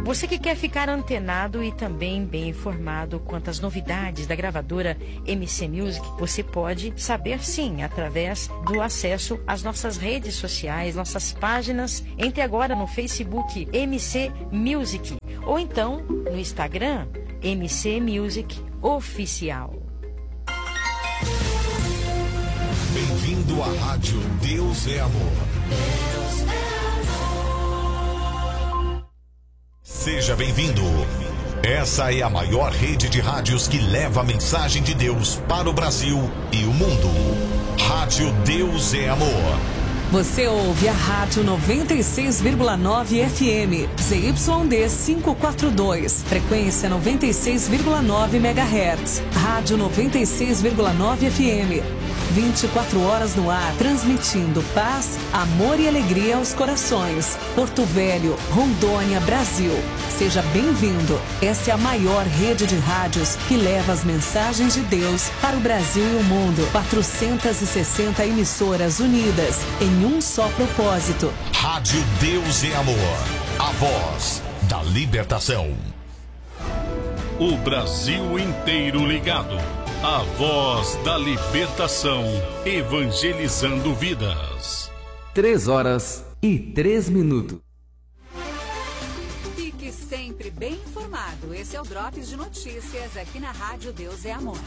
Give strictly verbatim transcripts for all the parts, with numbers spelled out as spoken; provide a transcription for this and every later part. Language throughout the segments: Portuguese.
Você que quer ficar antenado e também bem informado quanto às novidades da gravadora M C Music, você pode saber sim através do acesso às nossas redes sociais, nossas páginas. Entre agora no Facebook M C Music ou então no Instagram M C Music Oficial. Bem-vindo à Rádio Deus é Amor. Deus é amor. Seja bem-vindo. Essa é a maior rede de rádios que leva a mensagem de Deus para o Brasil e o mundo. Rádio Deus é Amor. Você ouve a Rádio noventa e seis vírgula nove F M, Z Y D quinhentos e quarenta e dois, frequência noventa e seis vírgula nove megahertz. Rádio noventa e seis vírgula nove F M, vinte e quatro horas no ar, transmitindo paz, amor e alegria aos corações. Porto Velho, Rondônia, Brasil. Seja bem-vindo. Essa é a maior rede de rádios que leva as mensagens de Deus para o Brasil e o mundo. quatrocentas e sessenta emissoras unidas em um só propósito. Rádio Deus é Amor, a voz da libertação. O Brasil inteiro ligado. A voz da libertação, evangelizando vidas. Três horas e três minutos. Fique sempre bem informado. Esse é o Drops de Notícias aqui na Rádio Deus é Amor.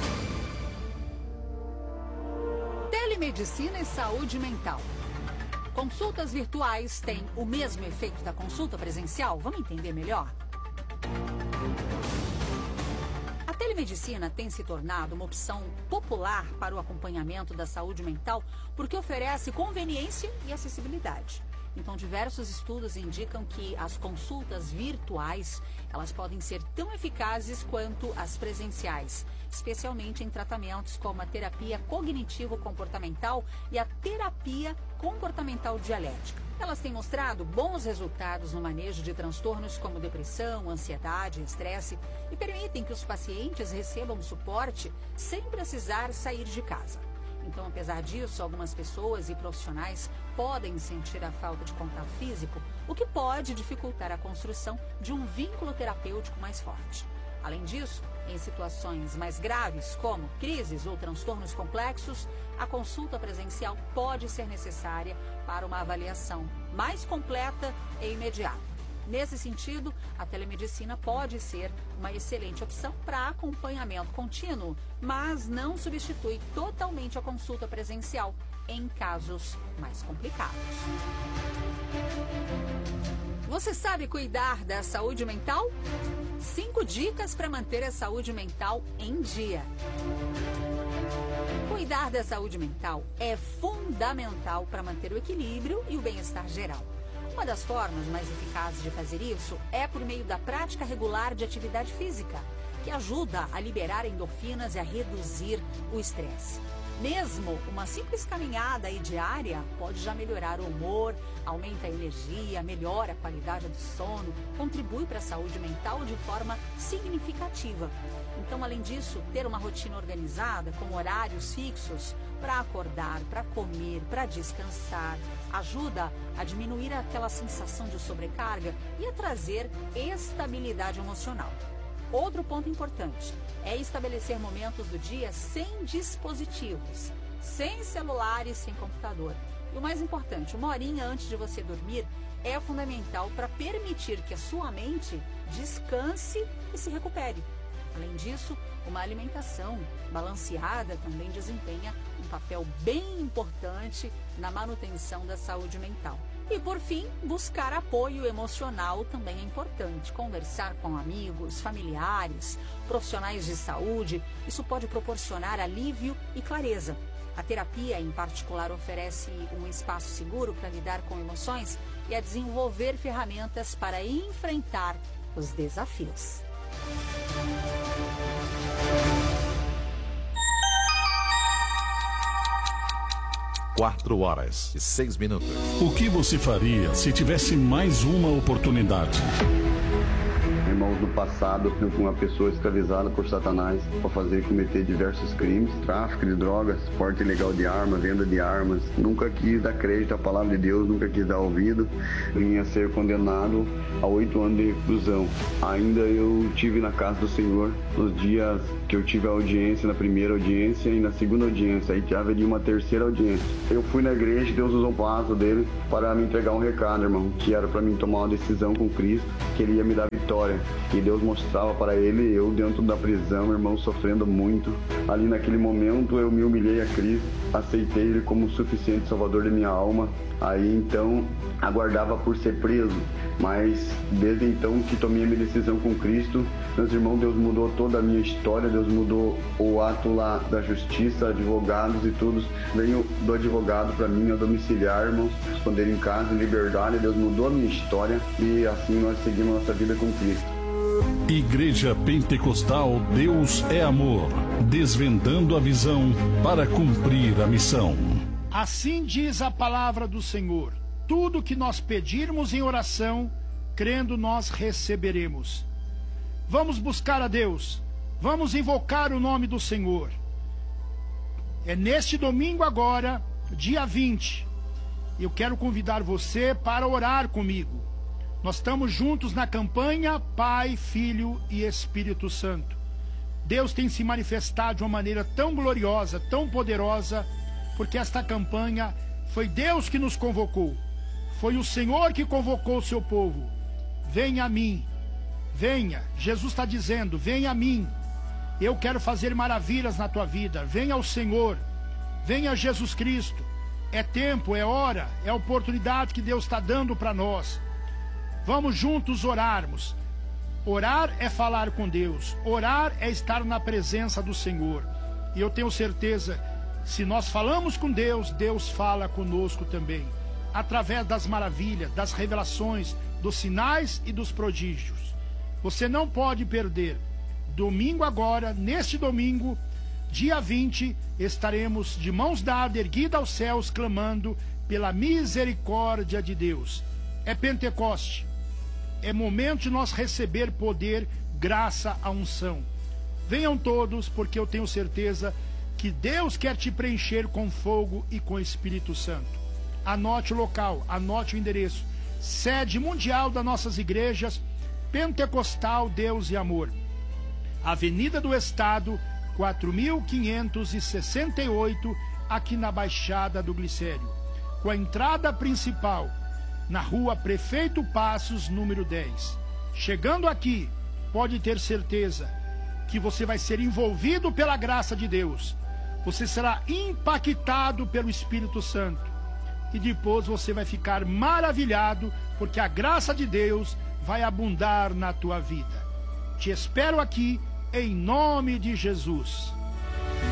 Telemedicina e saúde mental. Consultas virtuais têm o mesmo efeito da consulta presencial? Vamos entender melhor? A telemedicina tem se tornado uma opção popular para o acompanhamento da saúde mental porque oferece conveniência e acessibilidade. Então, diversos estudos indicam que as consultas virtuais, elas podem ser tão eficazes quanto as presenciais, especialmente em tratamentos como a terapia cognitivo-comportamental e a terapia comportamental dialética. Elas têm mostrado bons resultados no manejo de transtornos como depressão, ansiedade, estresse e permitem que os pacientes recebam suporte sem precisar sair de casa. Então, apesar disso, algumas pessoas e profissionais podem sentir a falta de contato físico, o que pode dificultar a construção de um vínculo terapêutico mais forte. Além disso, em situações mais graves, como crises ou transtornos complexos, a consulta presencial pode ser necessária para uma avaliação mais completa e imediata. Nesse sentido, a telemedicina pode ser uma excelente opção para acompanhamento contínuo, mas não substitui totalmente a consulta presencial em casos mais complicados. Você sabe cuidar da saúde mental? Cinco dicas para manter a saúde mental em dia. Cuidar da saúde mental é fundamental para manter o equilíbrio e o bem-estar geral. Uma das formas mais eficazes de fazer isso é por meio da prática regular de atividade física, que ajuda a liberar endorfinas e a reduzir o estresse. Mesmo uma simples caminhada aí diária pode já melhorar o humor, aumenta a energia, melhora a qualidade do sono, contribui para a saúde mental de forma significativa. Então, além disso, ter uma rotina organizada com horários fixos para acordar, para comer, para descansar, ajuda a diminuir aquela sensação de sobrecarga e a trazer estabilidade emocional. Outro ponto importante é estabelecer momentos do dia sem dispositivos, sem celular e sem computador. E o mais importante, uma horinha antes de você dormir é fundamental para permitir que a sua mente descanse e se recupere. Além disso, uma alimentação balanceada também desempenha um papel bem importante na manutenção da saúde mental. E, por fim, buscar apoio emocional também é importante. Conversar com amigos, familiares, profissionais de saúde, isso pode proporcionar alívio e clareza. A terapia, em particular, oferece um espaço seguro para lidar com emoções e a desenvolver ferramentas para enfrentar os desafios. Quatro horas e seis minutos. O que você faria se tivesse mais uma oportunidade? Irmãos, no passado, eu fui uma pessoa escravizada por Satanás para fazer e cometer diversos crimes, tráfico de drogas, porte ilegal de arma, venda de armas. Nunca quis dar crédito à palavra de Deus, nunca quis dar ouvido. Vinha ser condenado a oito anos de reclusão. Ainda eu tive na casa do Senhor nos dias que eu tive a audiência, na primeira audiência e na segunda audiência. Aí já haveria uma terceira audiência. Eu fui na igreja, Deus usou o passo dele para me entregar um recado, irmão, que era para mim tomar uma decisão com Cristo, que ele ia me dar vitória. E Deus mostrava para ele, eu dentro da prisão, irmão, sofrendo muito. Ali naquele momento eu me humilhei a Cristo, aceitei ele como o suficiente salvador de minha alma. Aí então aguardava por ser preso, mas desde então que tomei a minha decisão com Cristo, meus irmãos, Deus mudou toda a minha história, Deus mudou o ato lá da justiça, advogados e tudo. Veio do advogado para mim, a domiciliar, irmãos, responder em casa, em liberdade. Deus mudou a minha história e assim nós seguimos nossa vida com Cristo. Igreja Pentecostal Deus é Amor, desvendando a visão para cumprir a missão. Assim diz a palavra do Senhor: tudo que nós pedirmos em oração, crendo nós receberemos. Vamos buscar a Deus, vamos invocar o nome do Senhor. É neste domingo agora, dia vinte, eu quero convidar você para orar comigo. Nós estamos juntos na campanha Pai, Filho e Espírito Santo. Deus tem se manifestado de uma maneira tão gloriosa, tão poderosa, porque esta campanha foi Deus que nos convocou. Foi o Senhor que convocou o seu povo. Venha a mim, venha. Jesus está dizendo, venha a mim. Eu quero fazer maravilhas na tua vida. Venha ao Senhor, venha a Jesus Cristo. É tempo, é hora, é a oportunidade que Deus está dando para nós. Vamos juntos orarmos. Orar é falar com Deus. Orar é estar na presença do Senhor. E eu tenho certeza, se nós falamos com Deus, Deus fala conosco também, através das maravilhas, das revelações, dos sinais e dos prodígios. Você não pode perder. Domingo agora, neste domingo, dia vinte, estaremos de mãos dadas, erguidas aos céus, clamando pela misericórdia de Deus. É Pentecoste. É momento de nós receber poder, graça, a unção. Venham todos, porque eu tenho certeza que Deus quer te preencher com fogo e com Espírito Santo. Anote o local, anote o endereço. Sede mundial das nossas igrejas, Pentecostal Deus e Amor. Avenida do Estado, quatro mil quinhentos e sessenta e oito, aqui na Baixada do Glicério. Com a entrada principal, na rua Prefeito Passos, número dez. Chegando aqui, pode ter certeza que você vai ser envolvido pela graça de Deus. Você será impactado pelo Espírito Santo. E depois você vai ficar maravilhado, porque a graça de Deus vai abundar na tua vida. Te espero aqui, em nome de Jesus.